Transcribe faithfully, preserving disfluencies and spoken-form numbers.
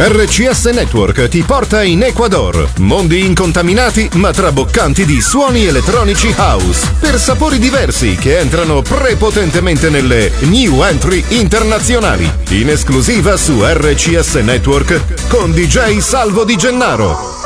R C S Network ti porta in Ecuador. Mondi incontaminati ma traboccanti di suoni elettronici house per sapori diversi che entrano prepotentemente nelle new entry internazionali. In esclusiva su R C S Network con D J Salvo Di Gennaro.